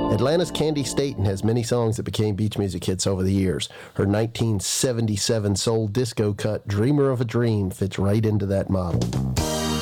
Atlanta's Candy Staten has many songs that became beach music hits over the years. Her 1977 soul disco cut, Dreamer of a Dream, fits right into that model.